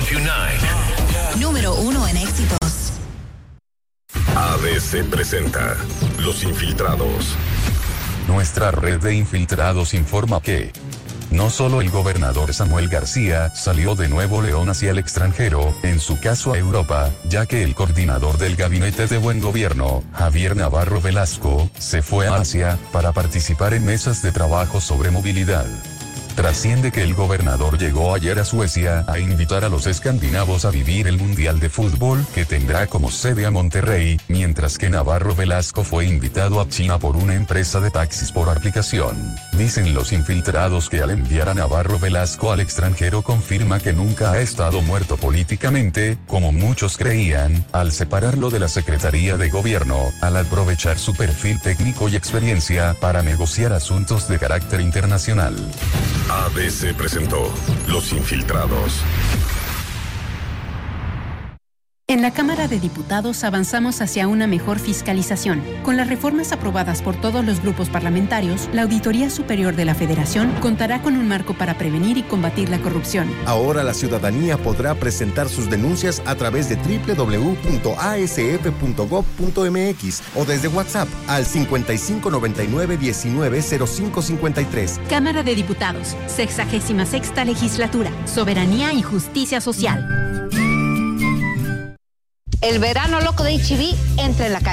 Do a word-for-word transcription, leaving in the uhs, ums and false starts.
nueve. Número uno en éxitos. A B C presenta Los Infiltrados. Nuestra red de infiltrados informa que no solo el gobernador Samuel García salió de Nuevo León hacia el extranjero, en su caso a Europa, ya que el coordinador del Gabinete de Buen Gobierno, Javier Navarro Velasco, se fue a Asia para participar en mesas de trabajo sobre movilidad. Trasciende que el gobernador llegó ayer a Suecia a invitar a los escandinavos a vivir el Mundial de Fútbol que tendrá como sede a Monterrey, mientras que Navarro Velasco fue invitado a China por una empresa de taxis por aplicación. Dicen los infiltrados que al enviar a Navarro Velasco al extranjero confirma que nunca ha estado muerto políticamente, como muchos creían, al separarlo de la Secretaría de Gobierno, al aprovechar su perfil técnico y experiencia para negociar asuntos de carácter internacional. A B C presentó Los Infiltrados. En la Cámara de Diputados avanzamos hacia una mejor fiscalización. Con las reformas aprobadas por todos los grupos parlamentarios, la Auditoría Superior de la Federación contará con un marco para prevenir y combatir la corrupción. Ahora la ciudadanía podrá presentar sus denuncias a través de doble u doble u doble u punto a s f punto gob punto m x o desde WhatsApp al cincuenta y cinco noventa y nueve diecinueve cero cinco cincuenta y tres. Cámara de Diputados, sexagésima sexta legislatura, soberanía y justicia social. El verano loco de H E B entra en la cancha.